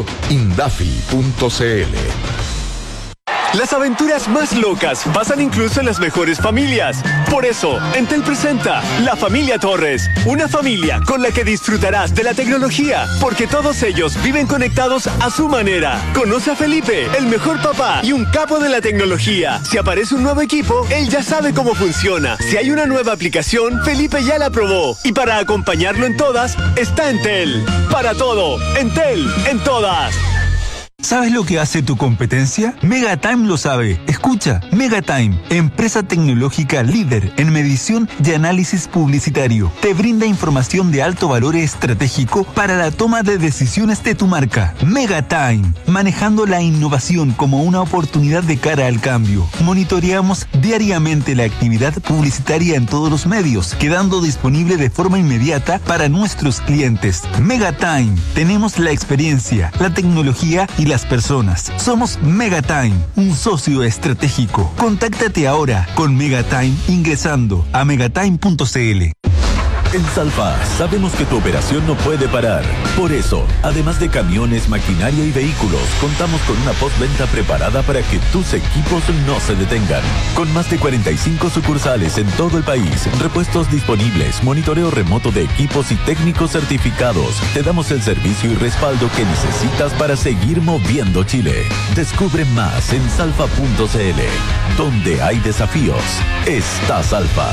Solo indafi.cl. Las aventuras más locas pasan incluso en las mejores familias. Por eso, Entel presenta La Familia Torres, una familia con la que disfrutarás de la tecnología, porque todos ellos viven conectados a su manera. Conoce a Felipe, el mejor papá y un capo de la tecnología. Si aparece un nuevo equipo, él ya sabe cómo funciona. Si hay una nueva aplicación, Felipe ya la probó. Y para acompañarlo en todas, está Entel. Para todo, Entel, en todas. ¿Sabes lo que hace tu competencia? Megatime lo sabe. Escucha, Megatime, empresa tecnológica líder en medición y análisis publicitario. Te brinda información de alto valor estratégico para la toma de decisiones de tu marca. Megatime, manejando la innovación como una oportunidad de cara al cambio. Monitoreamos diariamente la actividad publicitaria en todos los medios, quedando disponible de forma inmediata para nuestros clientes. Megatime, tenemos la experiencia, la tecnología y las personas. Somos Megatime, un socio estratégico. Contáctate ahora con Megatime ingresando a megatime.cl. En Salfa sabemos que tu operación no puede parar. Por eso, además de camiones, maquinaria y vehículos, contamos con una postventa preparada para que tus equipos no se detengan. Con más de 45 sucursales en todo el país, repuestos disponibles, monitoreo remoto de equipos y técnicos certificados, te damos el servicio y respaldo que necesitas para seguir moviendo Chile. Descubre más en salfa.cl. Donde hay desafíos, está Salfa.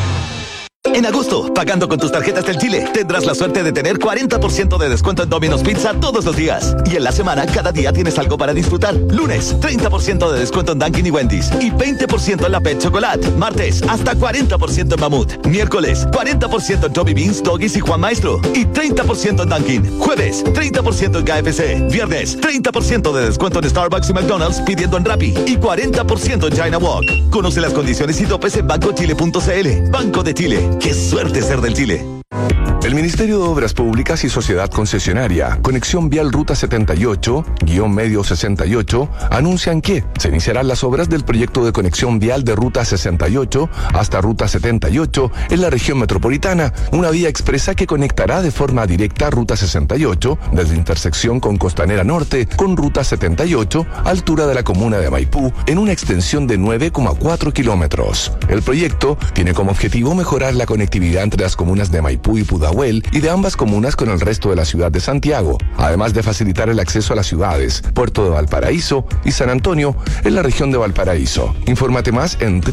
En agosto, pagando con tus tarjetas del Chile, tendrás la suerte de tener 40% de descuento en Domino's Pizza todos los días. Y en la semana, cada día tienes algo para disfrutar. Lunes, 30% de descuento en Dunkin' y Wendy's. Y 20% en la Pet Chocolate. Martes, hasta 40% en Mamut. Miércoles, 40% en Toby Beans, Doggies y Juan Maestro. Y 30% en Dunkin'. Jueves, 30% en KFC. Viernes, 30% de descuento en Starbucks y McDonald's pidiendo en Rappi. Y 40% en China Walk. Conoce las condiciones y topes en bancochile.cl. Banco de Chile. ¡Qué suerte ser del Chile! El Ministerio de Obras Públicas y Sociedad Concesionaria, Conexión Vial Ruta 78-Medio 68, anuncian que se iniciarán las obras del proyecto de conexión vial de Ruta 68 hasta Ruta 78 en la región metropolitana, una vía expresa que conectará de forma directa Ruta 68 desde intersección con Costanera Norte con Ruta 78, altura de la comuna de Maipú, en una extensión de 9,4 kilómetros. El proyecto tiene como objetivo mejorar la conectividad entre las comunas de Maipú y Pudahuel y de ambas comunas con el resto de la ciudad de Santiago, además de facilitar el acceso a las ciudades Puerto de Valparaíso y San Antonio en la región de Valparaíso. Infórmate más en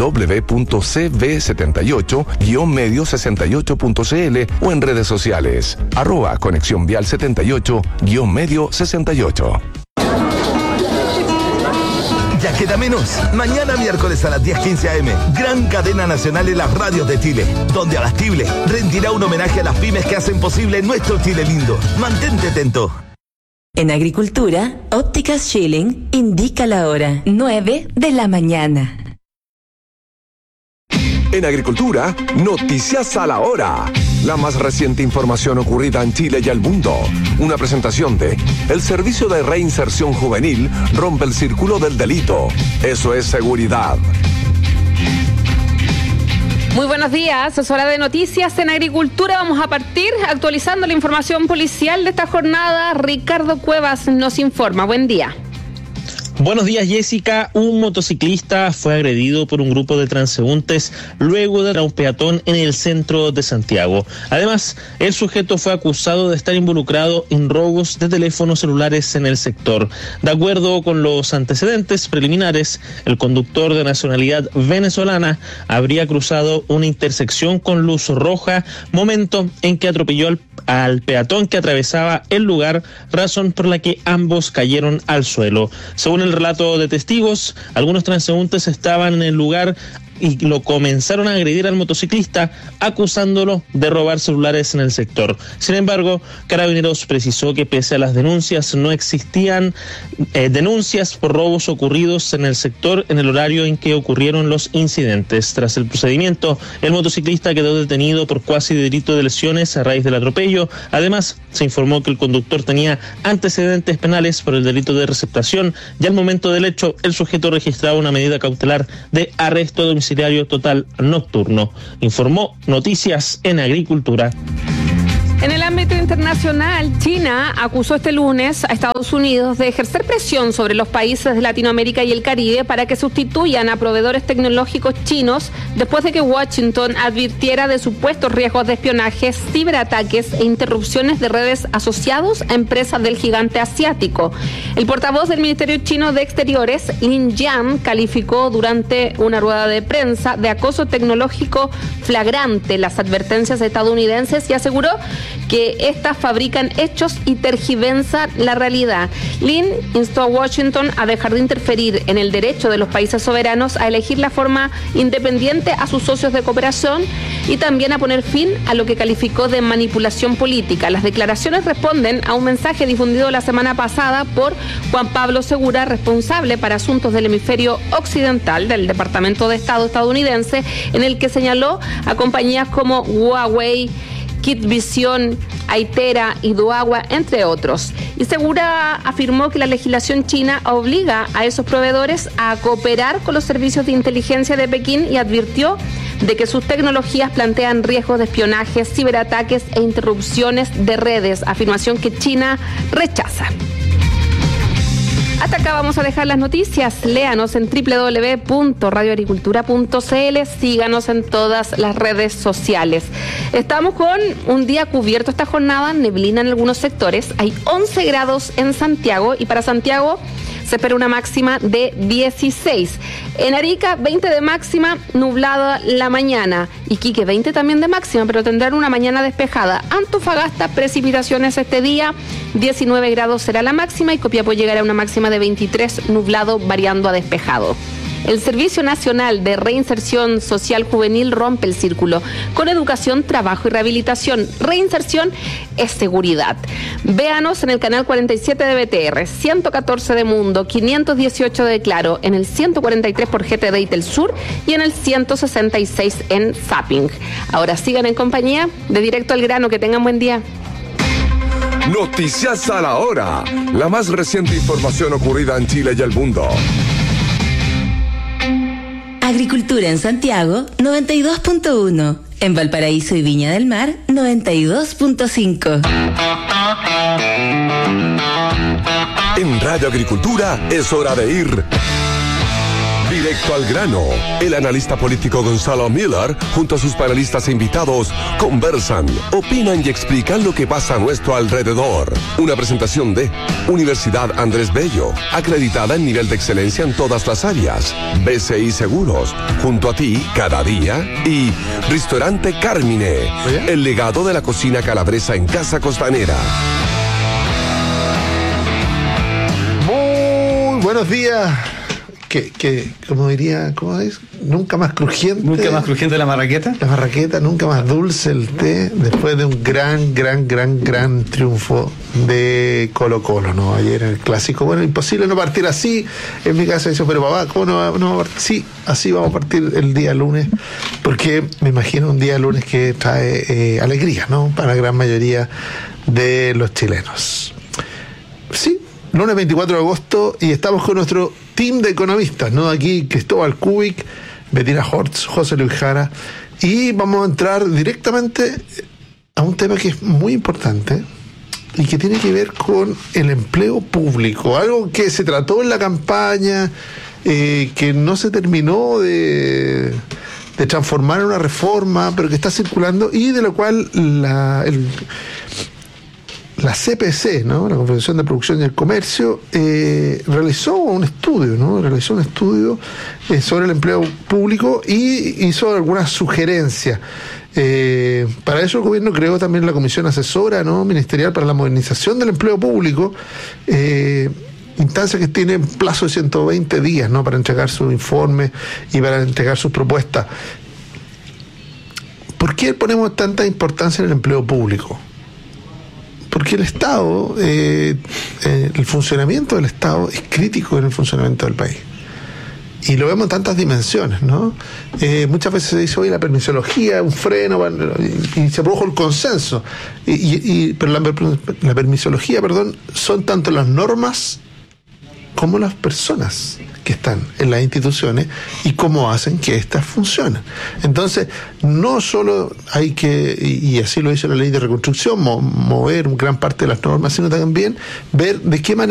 www.cv78-medio68.cl o en redes sociales @Conexión Vial 78-Medio 68. Ya queda menos. Mañana miércoles a las 10:15 am, gran cadena nacional en las radios de Chile, donde Abastible rendirá un homenaje a las pymes que hacen posible nuestro Chile lindo. Mantente atento. En Agricultura, Ópticas Schilling indica la hora, 9 de la mañana. En Agricultura, noticias a la hora. La más reciente información ocurrida en Chile y el mundo. Una presentación de el Servicio de Reinserción Juvenil rompe el círculo del delito. Eso es seguridad. Muy buenos días, es hora de noticias en Agricultura. Vamos a partir actualizando la información policial de esta jornada. Ricardo Cuevas nos informa. Buen día. Buenos días, Jessica. Un motociclista fue agredido por un grupo de transeúntes luego de un peatón en el centro de Santiago. Además, el sujeto fue acusado de estar involucrado en robos de teléfonos celulares en el sector. De acuerdo con los antecedentes preliminares, el conductor de nacionalidad venezolana habría cruzado una intersección con luz roja, momento en que atropelló al peatón que atravesaba el lugar, razón por la que ambos cayeron al suelo. Según el relato de testigos, algunos transeúntes estaban en el lugar y lo comenzaron a agredir al motociclista, acusándolo de robar celulares en el sector. Sin embargo, Carabineros precisó que pese a las denuncias, no existían denuncias por robos ocurridos en el sector en el horario en que ocurrieron los incidentes. Tras el procedimiento, el motociclista quedó detenido por cuasi delito de lesiones a raíz del atropello. Además, se informó que el conductor tenía antecedentes penales por el delito de receptación y al momento del hecho, el sujeto registraba una medida cautelar de arresto domiciliario total nocturno. Informó Noticias en Agricultura. En el ámbito internacional, China acusó este lunes a Estados Unidos de ejercer presión sobre los países de Latinoamérica y el Caribe para que sustituyan a proveedores tecnológicos chinos después de que Washington advirtiera de supuestos riesgos de espionaje, ciberataques e interrupciones de redes asociados a empresas del gigante asiático. El portavoz del Ministerio Chino de Exteriores, Lin Jian, calificó durante una rueda de prensa de acoso tecnológico flagrante las advertencias estadounidenses y aseguró que estas fabrican hechos y tergiversan la realidad. Lin instó a Washington a dejar de interferir en el derecho de los países soberanos a elegir la forma independiente a sus socios de cooperación y también a poner fin a lo que calificó de manipulación política. Las declaraciones responden a un mensaje difundido la semana pasada por Juan Pablo Segura, responsable para asuntos del hemisferio occidental del Departamento de Estado estadounidense, en el que señaló a compañías como Huawei, Kitvision, Aitera y Duagua, entre otros. Y Segura afirmó que la legislación china obliga a esos proveedores a cooperar con los servicios de inteligencia de Pekín y advirtió de que sus tecnologías plantean riesgos de espionaje, ciberataques e interrupciones de redes, afirmación que China rechaza. Hasta acá vamos a dejar las noticias. Léanos en www.radioagricultura.cl. Síganos en todas las redes sociales. Estamos con un día cubierto esta jornada, neblina en algunos sectores. Hay 11 grados en Santiago y para Santiago se espera una máxima de 16. En Arica, 20 de máxima, nublada la mañana. Iquique, 20 también de máxima, pero tendrán una mañana despejada. Antofagasta, precipitaciones este día, 19 grados será la máxima y Copiapó llegará a una máxima de 23, nublado variando a despejado. El Servicio Nacional de Reinserción Social Juvenil rompe el círculo con educación, trabajo y rehabilitación. Reinserción es seguridad. Véanos en el canal 47 de BTR, 114 de Mundo, 518 de Claro, en el 143 por GTD y Telsur y en el 166 en Zapping. Ahora sigan en compañía de Directo al Grano. Que tengan buen día. Noticias a la hora. La más reciente información ocurrida en Chile y el mundo. Agricultura en Santiago, 92.1. En Valparaíso y Viña del Mar, 92.5. En Radio Agricultura es hora de ir directo al grano. El analista político Gonzalo Miller, junto a sus panelistas e invitados, conversan, opinan y explican lo que pasa a nuestro alrededor. Una presentación de Universidad Andrés Bello, acreditada en nivel de excelencia en todas las áreas. BCI Seguros, junto a ti cada día. Y Restaurante Carmine, el legado de la cocina calabresa en Casa Costanera. Muy buenos días. Como diría, ¿cómo es? Nunca más crujiente. Nunca más crujiente la marraqueta. La marraqueta, nunca más dulce el té, después de un gran triunfo de Colo-Colo, ¿no? Ayer en el clásico. Bueno, imposible no partir así. En mi casa dice, pero papá, ¿cómo no va a partir? Sí, así vamos a partir el día lunes, porque me imagino un día lunes que trae alegría, ¿no? Para la gran mayoría de los chilenos. Sí, lunes 24 de agosto y estamos con nuestro team de economistas, ¿no? Aquí Cristóbal Kubik, Bettina Hortz, José Luis Jara, y vamos a entrar directamente a un tema que es muy importante y que tiene que ver con el empleo público, algo que se trató en la campaña, que no se terminó de transformar en una reforma, pero que está circulando y de lo cual la CPC, ¿no? La Confederación de Producción y el Comercio, realizó un estudio, ¿no? Sobre el empleo público y hizo algunas sugerencias. Para eso el gobierno creó también la Comisión Asesora, ¿no? Ministerial para la Modernización del Empleo Público, instancia que tiene plazo de 120 días, ¿no? Para entregar su informe y para entregar sus propuestas. ¿Por qué ponemos tanta importancia en el empleo público? Porque el Estado, el funcionamiento del Estado es crítico en el funcionamiento del país. Y lo vemos en tantas dimensiones, ¿no? Muchas veces se dice, oye, la permisología, un freno, y se produjo el consenso. Pero la permisología, son tanto las normas como las personas que están en las instituciones y cómo hacen que éstas funcionen. Entonces, no solo hay que, y así lo dice la ley de reconstrucción, mover gran parte de las normas, sino también ver de qué manera